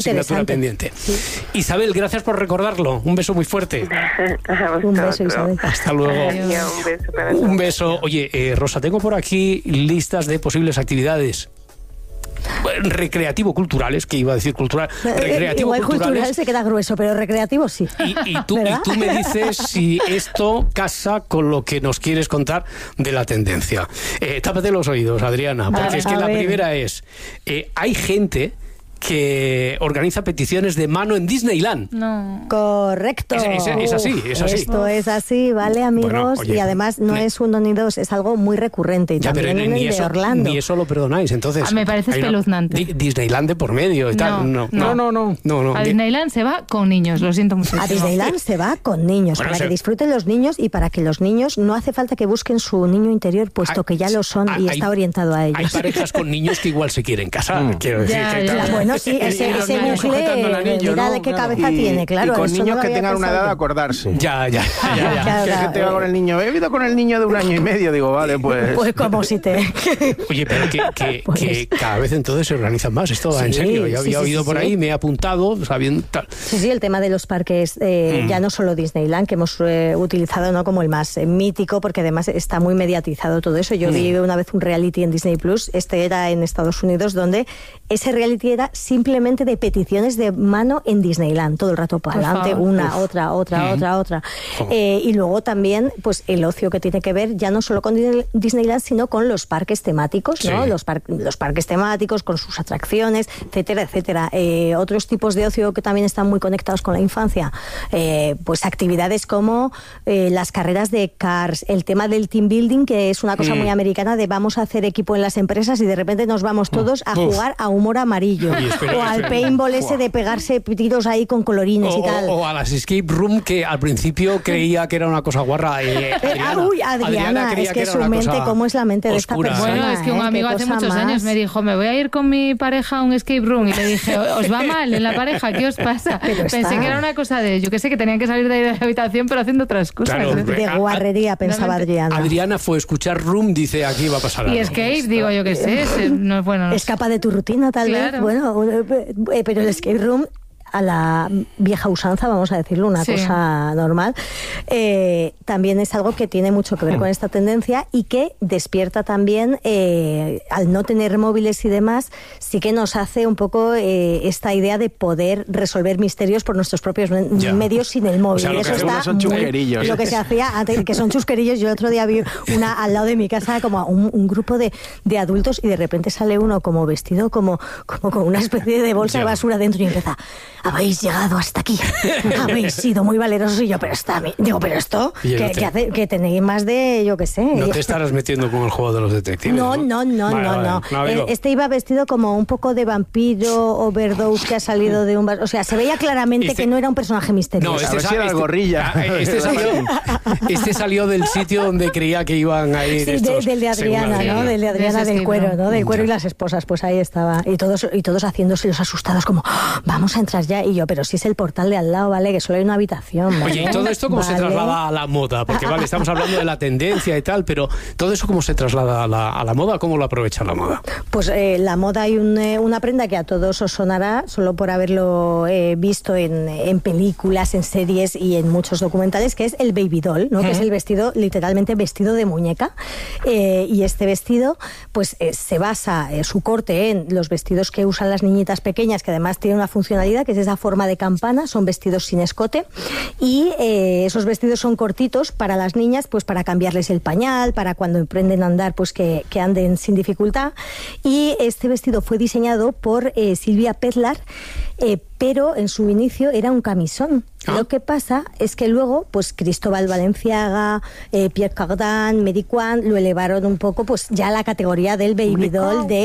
asignatura pendiente. Sí. Isabel, gracias por recordarlo. Un beso muy fuerte. Un beso, Isabel. Hasta luego. Un beso. Oye, Rosa, tengo por aquí listas de posibles actividades recreativo-culturales, que iba a decir cultural, recreativo-culturales. Cultural se queda grueso, pero recreativo sí. Y tú me dices si esto casa con lo que nos quieres contar de la tendencia. Tápate los oídos, Adriana, porque es que la primera es, hay gente que organiza peticiones de mano en Disneyland. No. Correcto. Es así. Esto es así, ¿vale, amigos? Bueno, oye, y además no es uno ni dos, es algo muy recurrente. Y ya, también en el de Orlando. Ni eso lo perdonáis, entonces. Me parece espeluznante. Disneyland de por medio y tal. No. A Disneyland se va con niños, lo siento mucho. A Disneyland se va con niños, para que disfruten los niños y para que los niños no hace falta que busquen su niño interior, puesto que ya lo son y está orientado a ellos. Hay parejas con niños que igual se quieren casar, quiero decir. Bueno, sí, ese núcleo, mira de qué cabeza tiene, claro. Y con niños que tengan una edad de acordarse. Ya. Que gente va con el niño. He ido con el niño de 1 año y medio, digo, vale, pues... Pues como si te... Oye, pero que cada vez entonces se organizan más, esto va en serio. Yo había oído por ahí, me he apuntado, sabiendo tal. Sí, el tema de los parques, ya no solo Disneyland, que hemos utilizado no como el más mítico, porque además está muy mediatizado todo eso. Yo vi una vez un reality en Disney Plus, era en Estados Unidos, donde ese reality era simplemente de peticiones de mano en Disneyland, todo el rato para adelante, otra. Y luego también, pues el ocio que tiene que ver ya no solo con Disneyland, sino con los parques temáticos, ¿no? Los parques temáticos, con sus atracciones, etcétera. Otros tipos de ocio que también están muy conectados con la infancia, pues actividades como las carreras de cars, el tema del team building, que es una cosa muy americana, de vamos a hacer equipo en las empresas y de repente nos vamos todos a jugar a humor amarillo. O al paintball ese de pegarse tiros ahí con colorines y tal. O a las escape room, que al principio creía que era una cosa guarra. Adriana, es que su mente, ¿cómo es la mente de esta persona? Bueno, es que un amigo hace muchos años me dijo, me voy a ir con mi pareja a un escape room, y le dije, ¿os va mal en la pareja? ¿Qué os pasa? Pensé que era una cosa de, yo que sé, que tenían que salir de ahí de la habitación, pero haciendo otras cosas. Claro, de guarrería, pensaba Adriana. Adriana fue escuchar room, dice, aquí va a pasar algo. Y escape, digo, yo que sé, no es bueno. Escapa de tu rutina, tal vez. Bueno, pero el escape room, a la vieja usanza, vamos a decirlo, una cosa normal, también es algo que tiene mucho que ver con esta tendencia y que despierta también, al no tener móviles y demás, sí que nos hace un poco esta idea de poder resolver misterios por nuestros propios medios sin el móvil. O sea, eso está son chusquerillos. Lo que se hacía antes, que son chusquerillos. Yo el otro día vi una al lado de mi casa, como un grupo de adultos, y de repente sale uno como vestido como con una especie de bolsa de basura dentro y empieza: habéis llegado hasta aquí, habéis sido muy valerosos. Y yo, pero esto, que tenéis más de, yo qué sé. No te estarás metiendo con el juego de los detectives. No. Este iba vestido como un poco de vampiro overdose que ha salido de un bar. O sea, se veía claramente que no era un personaje misterioso. No, era el gorrilla. Este salió del sitio donde creía que iban a ir. Sí, del de Adriana, ¿no? Del de Adriana, del cuero, ¿no? Del cuero y las esposas, pues ahí estaba. Y todos haciéndose los asustados, como, vamos a entrar ya. Y yo, pero si es el portal de al lado, ¿vale? Que solo hay una habitación, ¿vale? Oye, ¿y todo esto cómo se traslada a la moda? Porque, vale, estamos hablando de la tendencia y tal, pero ¿todo eso cómo se traslada a la moda? ¿Cómo lo aprovecha la moda? Pues la moda, hay una prenda que a todos os sonará, solo por haberlo visto en películas, en series y en muchos documentales, que es el baby doll, ¿no? Que es el vestido, literalmente vestido de muñeca. Y este vestido, pues se basa su corte en los vestidos que usan las niñitas pequeñas, que además tienen una funcionalidad, que es esa forma de campana, son vestidos sin escote, y esos vestidos son cortitos para las niñas, pues para cambiarles el pañal, para cuando emprenden a andar, pues que anden sin dificultad. Y este vestido fue diseñado por Silvia Pedlar, pero en su inicio era un camisón. Lo que pasa es que luego, pues Cristóbal Valenciaga, Pierre Cardin, Mary Quant lo elevaron un poco, pues ya a la categoría del baby doll de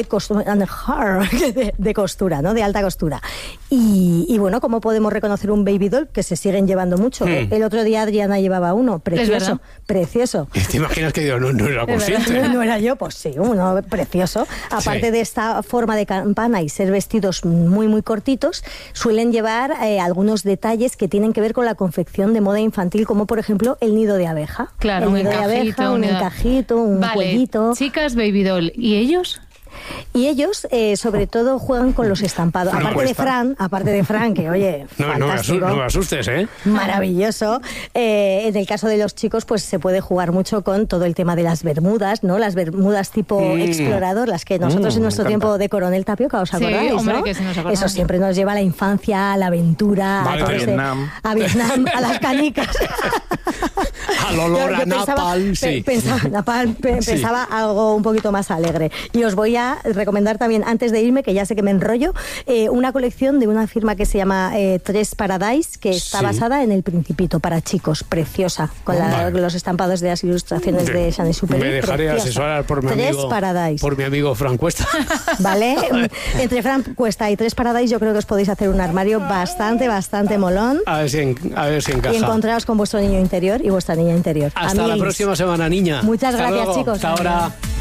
costura, ¿no? De alta costura. Y bueno, ¿cómo podemos reconocer un baby doll? Que se siguen llevando mucho. El otro día Adriana llevaba uno, precioso. ¿Te imaginas que yo no era consciente? No era yo, pues sí, uno precioso. Aparte de esta forma de campana y ser vestidos muy, muy cortitos, suelen llevar algunos detalles que tienen que ver con la confección de moda infantil, como por ejemplo el nido de abeja. Claro, un encajito, un cuellito. Chicas, baby doll. ¿Y ellos? Y ellos, sobre todo, juegan con los estampados. Aparte de Fran, que oye, fantástico. No me asustes, ¿eh? Maravilloso. En el caso de los chicos, pues se puede jugar mucho con todo el tema de las bermudas, ¿no? Las bermudas tipo explorador, las que nosotros en nuestro tiempo de Coronel Tapioca, ¿os acordáis? Sí, hombre, ¿no? que sí nos acordamos. Eso siempre nos lleva a la infancia, a la aventura, a Vietnam. A Vietnam, a las canicas. Al olor a napalm, sí. Pensaba algo un poquito más alegre. Y os voy a recomendar también, antes de irme, que ya sé que me enrollo, una colección de una firma que se llama Tres Paradise, que está basada en El Principito, para chicos, preciosa, con los estampados de las ilustraciones de Saint-Exupéry. Me dejaré asesorar por mi amigo Fran Cuesta. Vale, entre Fran Cuesta y Tres Paradise yo creo que os podéis hacer un armario bastante molón. A ver si encaja. Y encontraros con vuestro niño interior y vuestra niña interior. Hasta la próxima semana, niña. Muchas gracias, luego. chicos. Hasta ahora.